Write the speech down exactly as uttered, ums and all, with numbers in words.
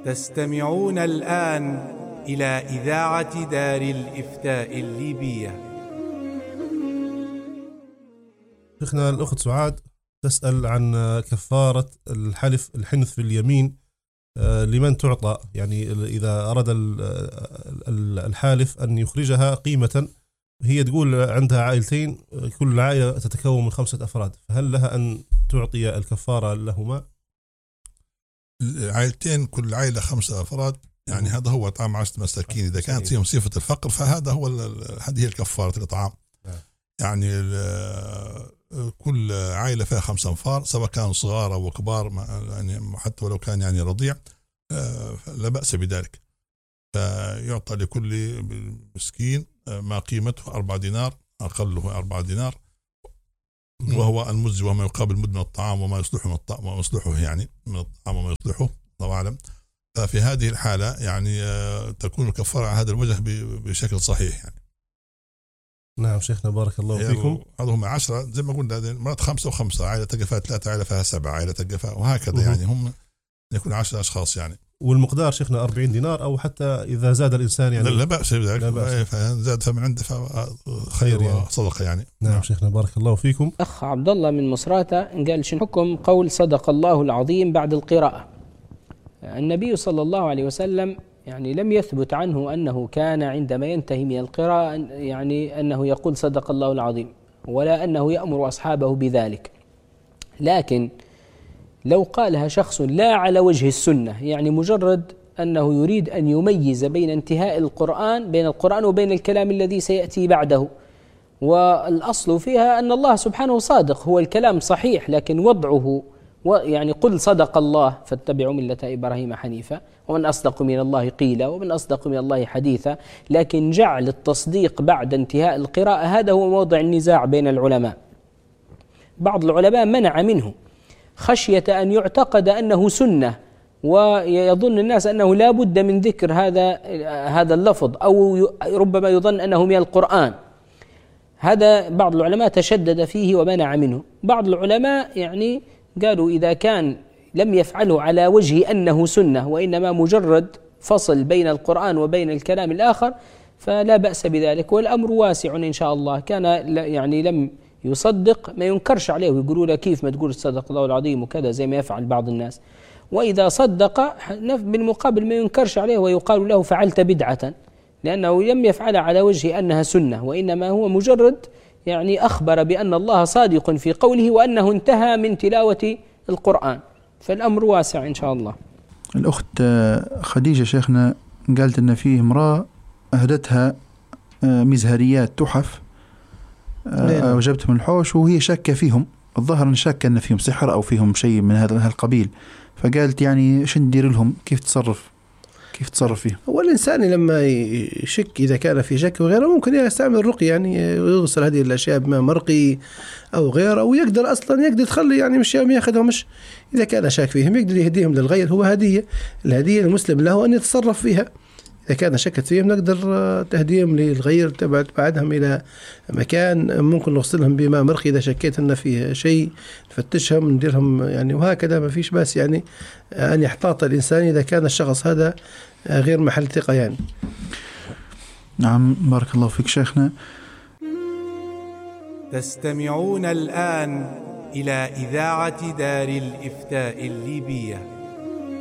تستمعون الآن إلى إذاعة دار الإفتاء الليبية. شيخنا الأخت سعاد تسأل عن كفارة الحلف الحنث في اليمين لمن تعطى، يعني إذا أراد الحالف أن يخرجها قيمة، هي تقول عندها عائلتين كل عائلة تتكون من خمسة أفراد، فهل لها أن تعطي الكفارة لهما؟ عائلتين كل عائلة خمسة أفراد، يعني هذا هو طعام عشرة مساكين. إذا كانت فيهم صفة الفقر فهذا هو هذه هي الكفارة الإطعام. يعني كل عائلة فيها خمسة أنفار سواء كانوا صغار أو كبار، يعني حتى ولو كان يعني رضيع لا بأس بذلك. فيعطى لكل مسكين ما قيمته أربعة دينار، أقله أربعة دينار، وهو المجزي وما يقابل مد من الطعام وما يصلحه من الطعام وما يصلحه يعني من الطعام وما يصلحه، الله أعلم. ففي هذه الحالة يعني تكون الكفارة على هذا الوجه بشكل صحيح يعني. نعم شيخنا بارك الله فيكم. هذا هم عشرة زي ما قلنا، مرات خمسة وخمسة، عائلة تلقى فيها ثلاثة، عائلة فيها سبعة، عائلة تلقى فيها وهكذا. يعني هم يكون عشرة أشخاص يعني. والمقدار شيخنا أربعين دينار أو حتى إذا زاد الإنسان يعني لا بأس بذلك، فزاد فمن عنده خير يعني صدقة يعني. نعم, نعم شيخنا بارك الله فيكم. أخ عبد الله من مصراتة قال شنو حكم قول صدق الله العظيم بعد القراءة؟ النبي صلى الله عليه وسلم يعني لم يثبت عنه أنه كان عندما ينتهي من القراءة يعني أنه يقول صدق الله العظيم، ولا أنه يأمر أصحابه بذلك. لكن لو قالها شخص لا على وجه السنة، يعني مجرد أنه يريد أن يميز بين انتهاء القرآن بين القرآن وبين الكلام الذي سيأتي بعده، والأصل فيها أن الله سبحانه صادق، هو الكلام صحيح لكن وضعه يعني قل صدق الله فاتبعوا ملة إبراهيم حنيفا ومن أصدق من الله قيلا ومن أصدق من الله حديثا. لكن جعل التصديق بعد انتهاء القراءة هذا هو موضع النزاع بين العلماء. بعض العلماء منع منه خشية أن يعتقد أنه سنة ويظن الناس أنه لا بد من ذكر هذا هذا اللفظ، أو ربما يظن أنه من القرآن. هذا بعض العلماء تشدد فيه ومنع منه. بعض العلماء يعني قالوا إذا كان لم يفعله على وجه أنه سنة وإنما مجرد فصل بين القرآن وبين الكلام الآخر فلا بأس بذلك، والأمر واسع إن شاء الله. كان يعني لم يصدق ما ينكرش عليه ويقولوا له كيف ما تقول صدق الله العظيم وكذا زي ما يفعل بعض الناس، وإذا صدق بالمقابل ما ينكرش عليه ويقال له فعلت بدعة، لأنه لم يفعل على وجه أنها سنة وإنما هو مجرد يعني أخبر بأن الله صادق في قوله وأنه انتهى من تلاوة القرآن. فالأمر واسع إن شاء الله. الأخت خديجة شيخنا قالت أن فيه امرأة أهدتها مزهريات تحف وجبت من الحوش وهي شاكة فيهم، الظاهر أن شاكة أن فيهم سحر أو فيهم شيء من هذا القبيل، فقالت يعني شو ندير لهم، كيف تصرف كيف تصرف فيه؟ هو الإنسان لما يشك إذا كان في شك وغيره ممكن يستعمل الرقي، يعني يغسل هذه الأشياء بماء مرقي أو غيره، أو يقدر أصلا يقدر تخلي يعني مش يوم يأخذهم، مش إذا كان شاك فيهم يقدر يهديهم للغير، هو هدية الهدية المسلم له أن يتصرف فيها. إذا كان شكت فيهم نقدر تهديهم للغير، تبعد بعدهم إلى مكان ممكن نغسلهم بماء مرقي إذا شكيت أن فيه شيء، نفتشهم نديرهم يعني، وهكذا ما فيش بس يعني أن يحتاط الإنسان إذا كان الشخص هذا غير محل ثقة يعني. نعم بارك الله فيك شيخنا. تستمعون الآن إلى إذاعة دار الإفتاء الليبية.